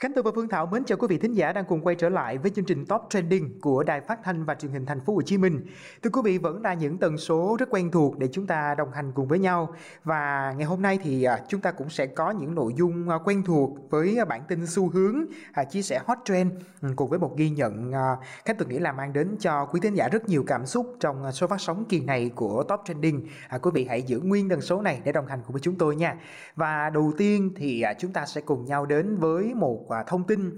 Khánh Tường và Phương Thảo mến chào quý vị thính giả đang cùng quay trở lại với chương trình Top Trending của Đài Phát thanh và Truyền hình Thành phố Hồ Chí Minh. Thưa quý vị, vẫn là những tần số rất quen thuộc để chúng ta đồng hành cùng với nhau. Và ngày hôm nay thì chúng ta cũng sẽ có những nội dung quen thuộc với bản tin xu hướng, chia sẻ hot trend cùng với một ghi nhận Khánh Tường nghĩ là mang đến cho quý thính giả rất nhiều cảm xúc trong số phát sóng kỳ này của Top Trending. Quý vị hãy giữ nguyên tần số này để đồng hành cùng với chúng tôi nha. Và đầu tiên thì chúng ta sẽ cùng nhau đến với một thông tin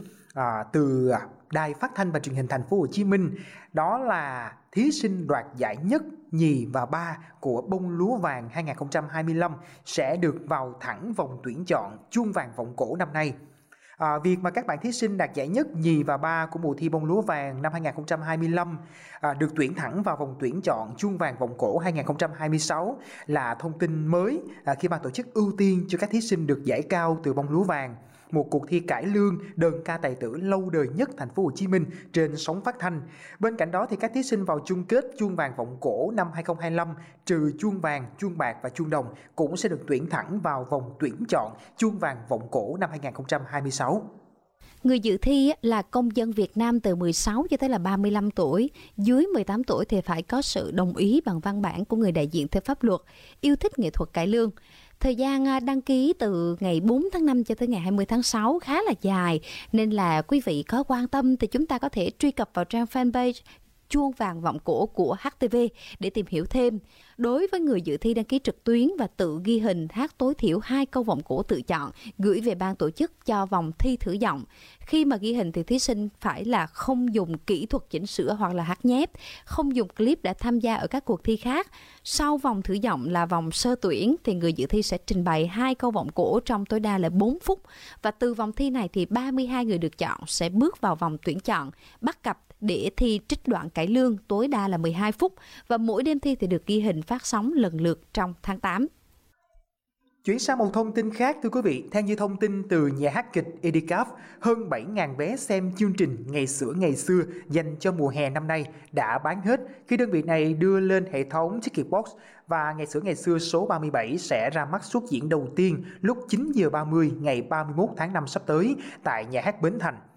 từ Đài Phát thanh và Truyền hình Thành phố Hồ Chí Minh, đó là thí sinh đoạt giải nhất, nhì và ba của Bông Lúa Vàng 2025 sẽ được vào thẳng vòng tuyển chọn Chuông Vàng Vọng Cổ năm nay. Việc mà các bạn thí sinh đạt giải nhất, nhì và ba của mùa thi Bông Lúa Vàng năm 2025 được tuyển thẳng vào vòng tuyển chọn Chuông Vàng Vọng Cổ 2026 là thông tin mới khi ban tổ chức ưu tiên cho các thí sinh được giải cao từ Bông Lúa Vàng, một cuộc thi cải lương đơn ca tài tử lâu đời nhất Thành phố Hồ Chí Minh trên sóng phát thanh. Bên cạnh đó thì các thí sinh vào chung kết Chuông Vàng Vọng Cổ năm 2025 trừ chuông vàng, chuông bạc và chuông đồng cũng sẽ được tuyển thẳng vào vòng tuyển chọn Chuông Vàng Vọng Cổ năm 2026. Người dự thi là công dân Việt Nam từ 16 cho tới là 35 tuổi, dưới 18 tuổi thì phải có sự đồng ý bằng văn bản của người đại diện theo pháp luật, yêu thích nghệ thuật cải lương. Thời gian đăng ký từ ngày 4 tháng 5 cho tới ngày 20 tháng 6 khá là dài, nên là quý vị có quan tâm thì chúng ta có thể truy cập vào trang fanpage Chuông Vàng Vọng Cổ của HTV để tìm hiểu thêm. Đối với người dự thi đăng ký trực tuyến và tự ghi hình hát tối thiểu 2 câu vọng cổ tự chọn gửi về ban tổ chức cho vòng thi thử giọng. Khi mà ghi hình thì thí sinh phải là không dùng kỹ thuật chỉnh sửa hoặc là hát nhép, không dùng clip đã tham gia ở các cuộc thi khác. Sau vòng thử giọng là vòng sơ tuyển thì người dự thi sẽ trình bày 2 câu vọng cổ trong tối đa là 4 phút. Và từ vòng thi này thì 32 người được chọn sẽ bước vào vòng tuyển chọn, bắt cặp để thi trích đoạn cải lương tối đa là 12 phút và mỗi đêm thi thì được ghi hình phát sóng lần lượt trong tháng 8. Chuyển sang một thông tin khác thưa quý vị, theo như thông tin từ nhà hát kịch Edicap, hơn 7.000 vé xem chương trình Ngày xưa dành cho mùa hè năm nay đã bán hết khi đơn vị này đưa lên hệ thống Ticketbox, và Ngày xưa số 37 sẽ ra mắt suất diễn đầu tiên lúc 9 giờ 30 ngày 31 tháng 5 sắp tới tại nhà hát Bến Thành.